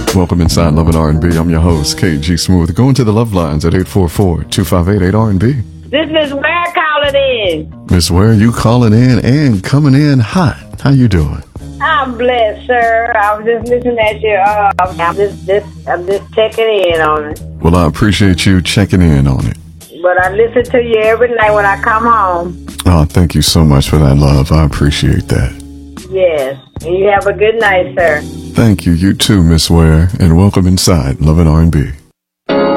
Welcome inside Love and R&B. I'm your host, KG Smooth. Going to the love lines at 844-258-8-R&B. This is Ware calling in. Miss Ware, you calling in and coming in hot. How you doing? I'm blessed, sir. I was just listening at you. I'm just checking in on it. Well, I appreciate you checking in on it. But I listen to you every night when I come home. Oh, thank you so much for that, love. I appreciate that. Yes. And you have a good night, sir. Thank you. You too, Miss Ware. And welcome inside Love and R&B.